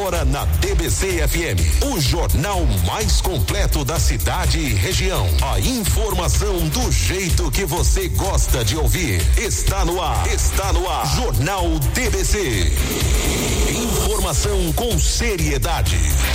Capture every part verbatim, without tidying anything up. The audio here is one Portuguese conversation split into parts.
Agora na D B C F M, o jornal mais completo da cidade e região. A informação do jeito que você gosta de ouvir. Está no ar. Está no ar. Jornal D B C. Informação com seriedade.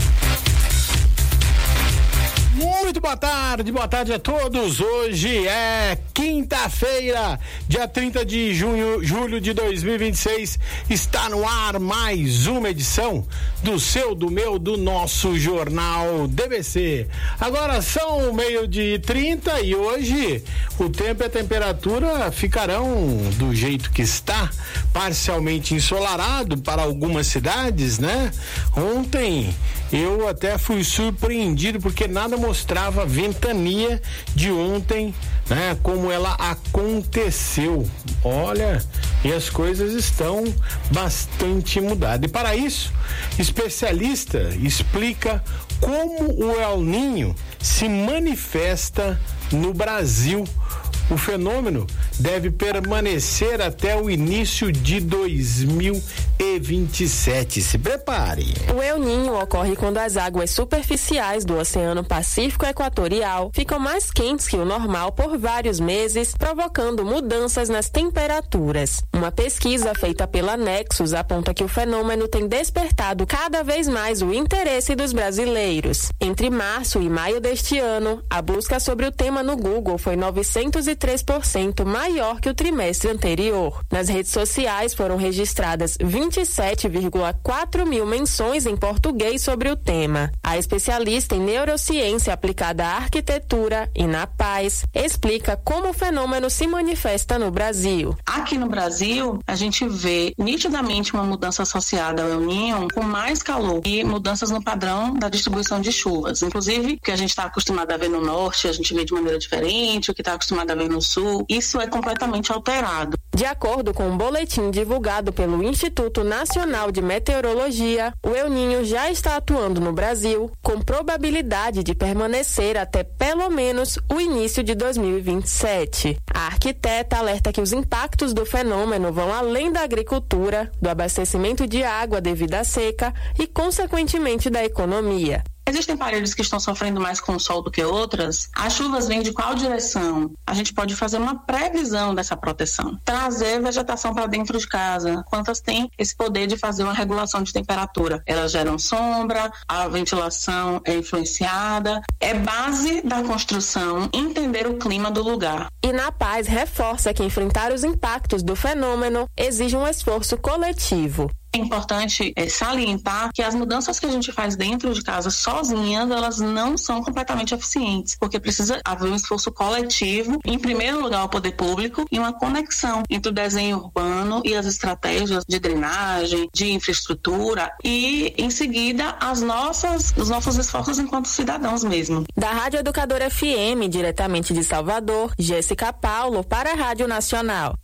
Muito boa tarde, boa tarde a todos. Hoje é quinta-feira, dia trinta de junho, julho de dois mil e vinte e seis. Está no ar mais uma edição do seu, do meu, do nosso jornal D B C. Agora são meio-dia e trinta e hoje o tempo e a temperatura ficarão do jeito que está, parcialmente ensolarado para algumas cidades, né? Ontem eu até fui surpreendido porque nada mostrava a ventania de ontem, né? Como ela aconteceu. Olha, e as coisas estão bastante mudadas. E para isso, especialista explica como o El Niño se manifesta no Brasil. O fenômeno deve permanecer até o início de dois mil e vinte e sete. Se prepare. O El Niño ocorre quando as águas superficiais do Oceano Pacífico Equatorial ficam mais quentes que o normal por vários meses, provocando mudanças nas temperaturas. Uma pesquisa feita pela Nexus aponta que o fenômeno tem despertado cada vez mais o interesse dos brasileiros. Entre março e maio deste ano, a busca sobre o tema no Google foi novecentos e três por cento maior que o trimestre anterior. Nas redes sociais foram registradas vinte e sete vírgula quatro mil menções em português sobre o tema. A especialista em neurociência aplicada à arquitetura e na paz explica como o fenômeno se manifesta no Brasil. Aqui no Brasil, a gente vê nitidamente uma mudança associada ao El Niño com mais calor e mudanças no padrão da distribuição de chuvas. Inclusive, o que a gente está acostumado a ver no norte, a gente vê de maneira diferente, o que está acostumado a ver no sul, isso é completamente alterado. De acordo com um boletim divulgado pelo Instituto Nacional de Meteorologia, o El Niño já está atuando no Brasil, com probabilidade de permanecer até pelo menos o início de dois mil e vinte e sete. A arquiteta alerta que os impactos do fenômeno vão além da agricultura, do abastecimento de água devido à seca e, consequentemente, da economia. Existem paredes que estão sofrendo mais com o sol do que outras? As chuvas vêm de qual direção? A gente pode fazer uma previsão dessa proteção. Trazer vegetação para dentro de casa. Quantas têm esse poder de fazer uma regulação de temperatura? Elas geram sombra, a ventilação é influenciada. É base da construção entender o clima do lugar. E na paz reforça que enfrentar os impactos do fenômeno exige um esforço coletivo. É importante é, salientar que as mudanças que a gente faz dentro de casa sozinhas, elas não são completamente eficientes, porque precisa haver um esforço coletivo, em primeiro lugar o poder público, e uma conexão entre o desenho urbano e as estratégias de drenagem, de infraestrutura e, em seguida, as nossas, os nossos esforços enquanto cidadãos mesmo. Da Rádio Educadora F M, diretamente de Salvador, Jéssica Paulo, para a Rádio Nacional.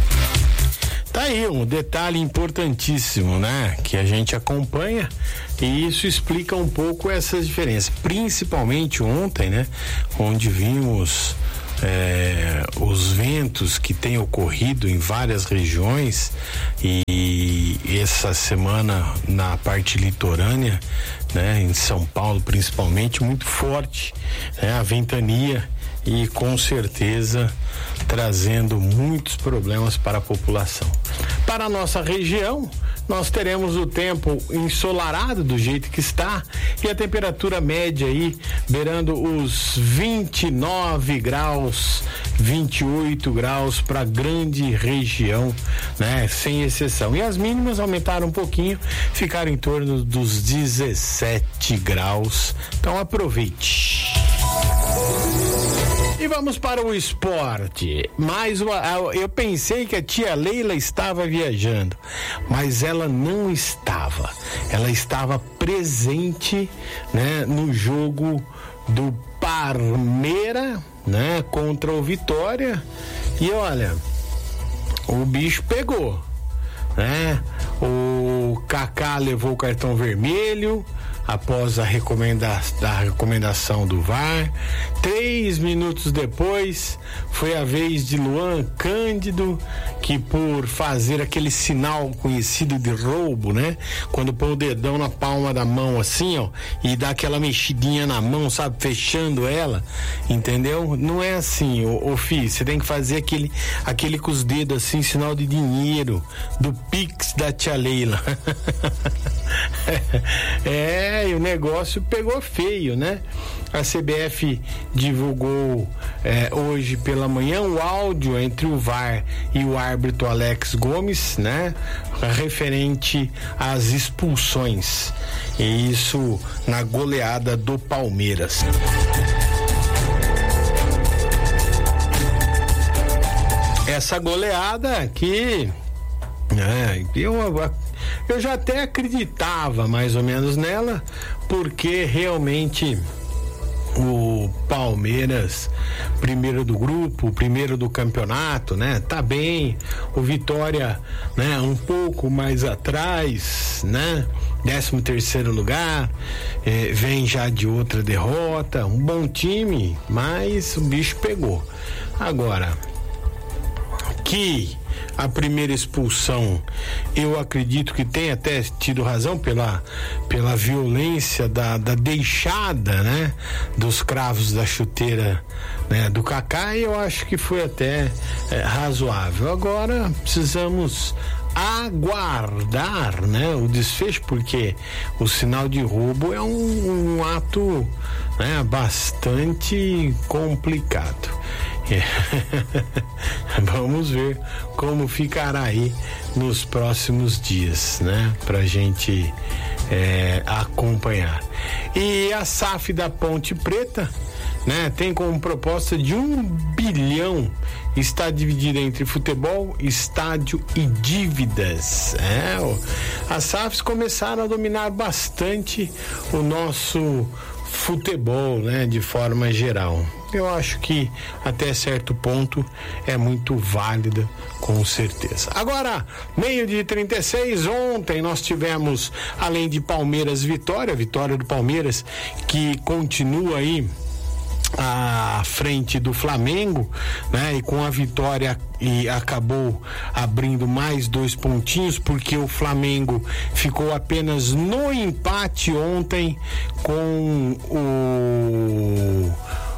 Tá aí um detalhe importantíssimo, né? Que a gente acompanha e isso explica um pouco essas diferenças, principalmente ontem, né? Onde vimos é, os ventos que têm ocorrido em várias regiões e essa semana na parte litorânea, né? Em São Paulo principalmente, muito forte, né? A ventania e com certeza trazendo muitos problemas para a população. Para a nossa região, nós teremos o tempo ensolarado do jeito que está e a temperatura média aí beirando os vinte e nove graus, vinte e oito graus para a grande região, né? Sem exceção. E as mínimas aumentaram um pouquinho, ficaram em torno dos dezessete graus. Então aproveite. E vamos para o esporte. Mais uma, eu pensei que a tia Leila estava viajando, mas ela não estava. Ela estava presente, né, no jogo do Parmeira, né, contra o Vitória. E olha, o bicho pegou, né? O Kaká levou o cartão vermelho, após a, recomenda, a recomendação do V A R. Três minutos depois, foi a vez de Luan Cândido, que por fazer aquele sinal conhecido de roubo, né? Quando põe o dedão na palma da mão assim, ó, e dá aquela mexidinha na mão, sabe? Fechando ela, entendeu? Não é assim, ô, ô filho, você tem que fazer aquele, aquele com os dedos assim, sinal de dinheiro, do Pix da tia Leila. É, e o negócio pegou feio, né? A C B F divulgou é, hoje pela manhã o áudio entre o V A R e o árbitro Alex Gomes, né? Referente às expulsões. E isso na goleada do Palmeiras. Essa goleada que é, eu, eu já até acreditava mais ou menos nela, porque realmente o Palmeiras, primeiro do grupo, primeiro do campeonato, né? Tá bem. O Vitória, né? Um pouco mais atrás, né? décimo terceiro lugar, eh, vem já de outra derrota, um bom time, mas o bicho pegou. Agora, que a primeira expulsão, eu acredito que tem até tido razão pela, pela violência da, da deixada, né, dos cravos da chuteira, né, do Kaká, e eu acho que foi até é, razoável. Agora precisamos aguardar, né, o desfecho, porque o sinal de roubo é um, um ato, né, bastante complicado. É. Vamos ver como ficará aí nos próximos dias, né? Pra gente é, acompanhar. E a S A F da Ponte Preta, né? Tem como proposta de um bilhão, está dividida entre futebol, estádio e dívidas. É, as S A Fs começaram a dominar bastante o nosso futebol, né, de forma geral. Eu acho que até certo ponto é muito válida, com certeza. Agora, meio-dia e trinta e seis, ontem nós tivemos, além de Palmeiras Vitória, vitória do Palmeiras, que continua aí à frente do Flamengo, né? E com a vitória e acabou abrindo mais dois pontinhos, porque o Flamengo ficou apenas no empate ontem com o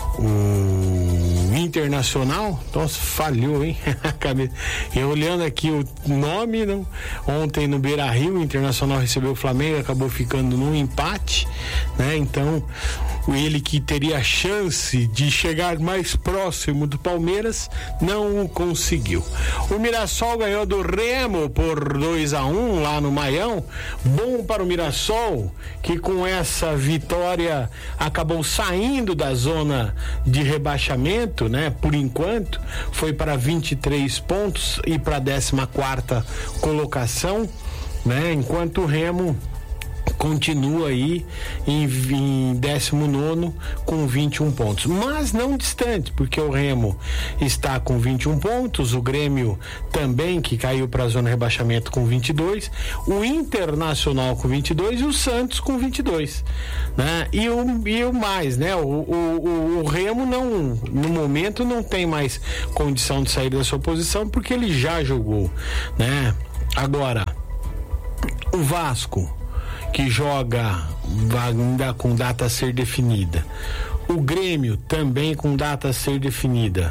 o Internacional. Nossa, falhou, hein? Eu olhando aqui o nome, não? Ontem no Beira-Rio, o Internacional recebeu o Flamengo, acabou ficando num empate, né? Então, ele que teria a chance de chegar mais próximo do Palmeiras, não o conseguiu. O Mirassol ganhou do Remo por dois a um lá no Maião. Bom para o Mirassol, que com essa vitória acabou saindo da zona de rebaixamento, né? Por enquanto, foi para vinte e três pontos e para a décima quarta colocação, né? Enquanto o Remo continua aí em, em décimo nono com vinte e um pontos, mas não distante, porque o Remo está com vinte e um pontos, o Grêmio também, que caiu para a zona de rebaixamento, com vinte e dois, o Internacional com vinte e dois e o Santos com vinte e dois, né? E o, e o mais, né? O, o, o, o Remo não, no momento não tem mais condição de sair da sua posição, porque ele já jogou, né? Agora, o Vasco, que joga ainda com data a ser definida, o Grêmio também com data a ser definida,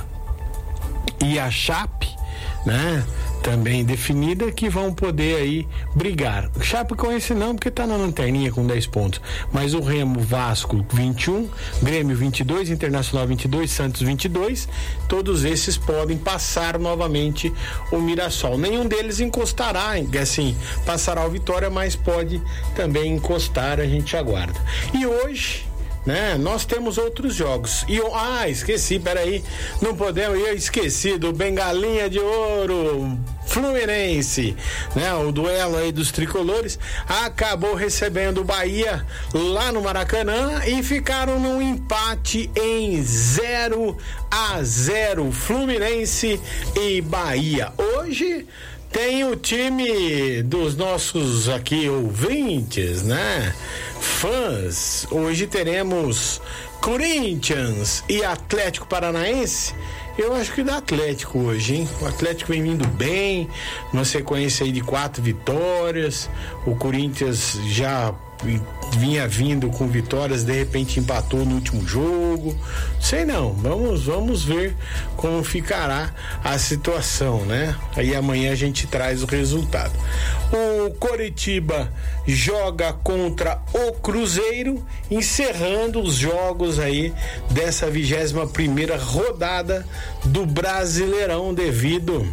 e a Chape, né, também definida, que vão poder aí brigar. O Chapecoense não, porque tá na lanterninha com dez pontos, mas o Remo, Vasco vinte e um, Grêmio vinte e dois, Internacional vinte e dois, Santos vinte e dois, todos esses podem passar novamente o Mirassol. Nenhum deles encostará, assim, passará o Vitória, mas pode também encostar, a gente aguarda. E hoje, né, nós temos outros jogos. E eu, ah, esqueci, peraí, não podemos, eu esqueci do Bengalinha de Ouro, Fluminense, né? O duelo aí dos tricolores acabou recebendo o Bahia lá no Maracanã e ficaram num empate em zero a zero, Fluminense e Bahia. Hoje tem o time dos nossos aqui ouvintes, né? Fãs. Hoje teremos Corinthians e Atlético Paranaense. Eu acho que dá Atlético hoje, hein? O Atlético vem vindo bem, uma sequência aí de quatro vitórias. O Corinthians já vinha vindo com vitórias, de repente empatou no último jogo. Sei não, vamos, vamos ver como ficará a situação, né? Aí amanhã a gente traz o resultado. O Coritiba joga contra o Cruzeiro, encerrando os jogos aí dessa vigésima primeira rodada do Brasileirão, devido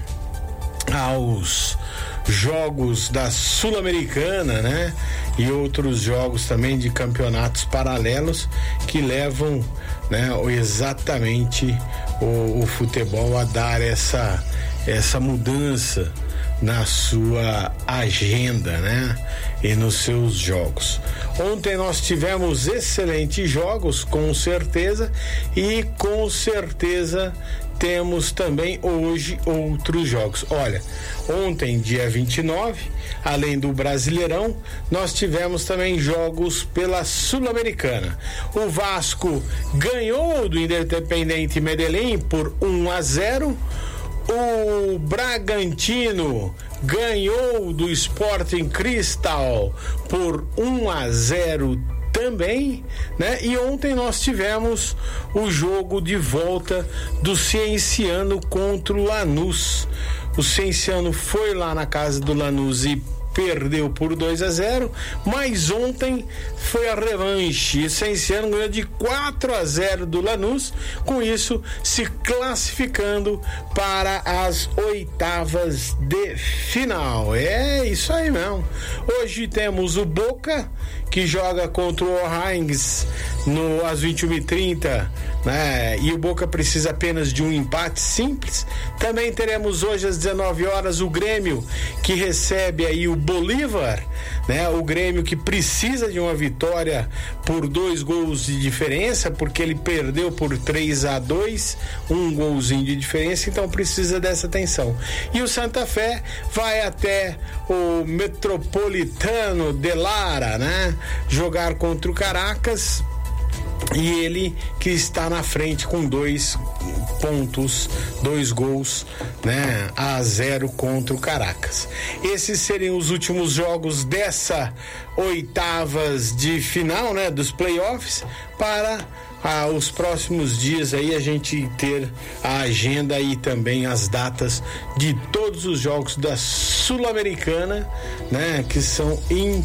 aos jogos da Sul-Americana, né? E outros jogos também de campeonatos paralelos que levam, né, exatamente o, o futebol a dar essa, essa mudança na sua agenda, né? E nos seus jogos. Ontem nós tivemos excelentes jogos, com certeza, e com certeza temos também hoje outros jogos. Olha, ontem, dia vinte e nove, além do Brasileirão, nós tivemos também jogos pela Sul-Americana. O Vasco ganhou do Independiente Medellín por um a zero. O Bragantino ganhou do Sporting Cristal por um a zero também, né? E ontem nós tivemos o jogo de volta do Cienciano contra o Lanús. O Cienciano foi lá na casa do Lanús e perdeu por dois a zero, mas ontem foi a revanche. O Cienciano ganhou de quatro a zero do Lanús, com isso se classificando para as oitavas de final. É isso aí mesmo. Hoje temos o Boca, que joga contra o O'Higgins no, às vinte e uma e trinta, né? E o Boca precisa apenas de um empate simples. Também teremos hoje às dezenove horas o Grêmio, que recebe aí o Bolívar, né? O Grêmio que precisa de uma vitória por dois gols de diferença, porque ele perdeu por três a dois, um golzinho de diferença, então precisa dessa atenção. E o Santa Fé vai até o Metropolitano de Lara, né? Jogar contra o Caracas. E ele que está na frente com dois pontos, dois gols, né, a zero contra o Caracas. Esses seriam os últimos jogos dessa oitavas de final, né, dos playoffs, para ah, os próximos dias aí a gente ter a agenda e também as datas de todos os jogos da Sul-Americana, né, que são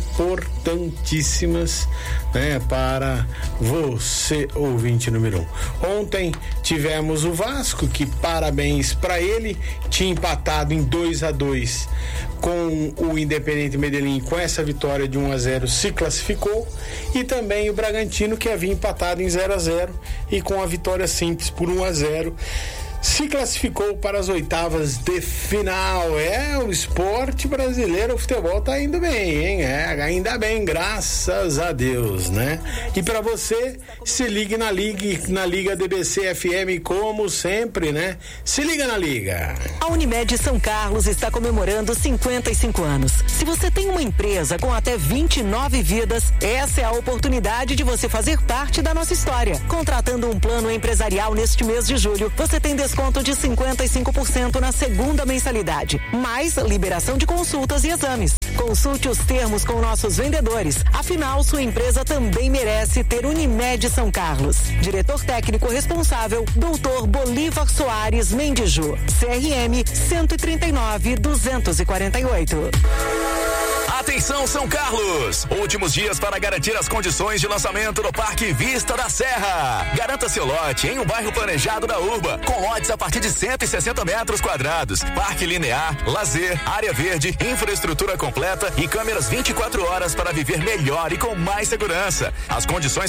importantíssimas, né, para você, ouvinte número um. Ontem tivemos o Vasco, que parabéns para ele, tinha empatado em dois a dois com o Independiente Medellín. Com essa vitória de um a zero se classificou, e também o Bragantino, que havia empatado em zero a zero e com a vitória simples por um a zero se classificou para as oitavas de final. É, o esporte brasileiro, o futebol tá indo bem, hein? É, ainda bem, graças a Deus, né? E para você, se ligue na Liga, na Liga D B C F M, como sempre, né? Se liga na Liga. A Unimed São Carlos está comemorando cinquenta e cinco anos. Se você tem uma empresa com até vinte e nove vidas, essa é a oportunidade de você fazer parte da nossa história. Contratando um plano empresarial neste mês de julho, você tem desconto de cinquenta e cinco por cento na segunda mensalidade, mais liberação de consultas e exames. Consulte os termos com nossos vendedores. Afinal, sua empresa também merece ter Unimed São Carlos. Diretor técnico responsável, doutor Bolívar Soares Mendiju. C R M cento e trinta e nove, duzentos e quarenta e oito. Atenção, São Carlos! Últimos dias para garantir as condições de lançamento do Parque Vista da Serra. Garanta seu lote em um bairro planejado da Urba, com lotes a partir de cento e sessenta metros quadrados. Parque linear, lazer, área verde, infraestrutura completa e câmeras vinte e quatro horas para viver melhor e com mais segurança. As condições